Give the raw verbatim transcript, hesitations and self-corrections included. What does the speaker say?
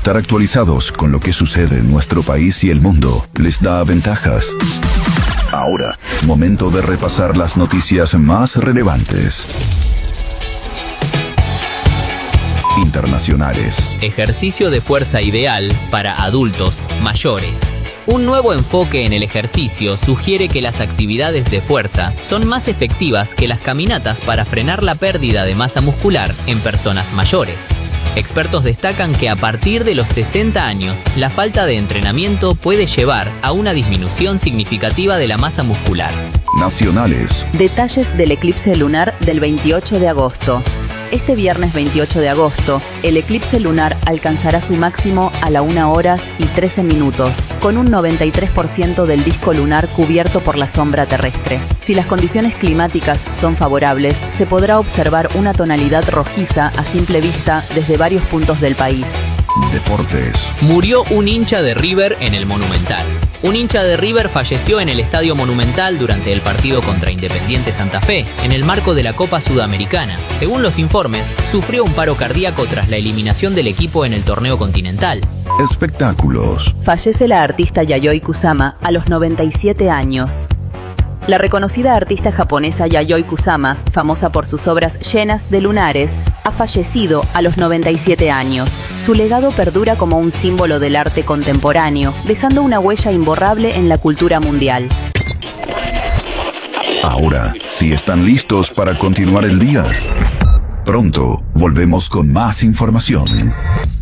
Estar actualizados con lo que sucede en nuestro país y el mundo les da ventajas. Ahora, momento de repasar las noticias más relevantes. Internacionales. Ejercicio de fuerza ideal para adultos mayores. Un nuevo enfoque en el ejercicio sugiere que las actividades de fuerza son más efectivas que las caminatas para frenar la pérdida de masa muscular en personas mayores. Expertos destacan que a partir de los sesenta años, la falta de entrenamiento puede llevar a una disminución significativa de la masa muscular. Nacionales. Detalles del eclipse lunar del veintiocho de agosto. Este viernes veintiocho de agosto, el eclipse lunar alcanzará su máximo a la una horas y trece minutos, con un noventa y tres por ciento del disco lunar cubierto por la sombra terrestre. Si las condiciones climáticas son favorables, se podrá observar una tonalidad rojiza a simple vista desde varios puntos del país. Deportes. Murió un hincha de River en el Monumental. Un hincha de River falleció en el Estadio Monumental durante el partido contra Independiente Santa Fe, en el marco de la Copa Sudamericana. Según los informes, sufrió un paro cardíaco tras la eliminación del equipo en el torneo continental. Espectáculos. Fallece la artista Yayoi Kusama a los noventa y siete años. La reconocida artista japonesa Yayoi Kusama, famosa por sus obras llenas de lunares, ha fallecido a los noventa y siete años. Su legado perdura como un símbolo del arte contemporáneo, dejando una huella imborrable en la cultura mundial. Ahora, si están listos para continuar el día, pronto volvemos con más información.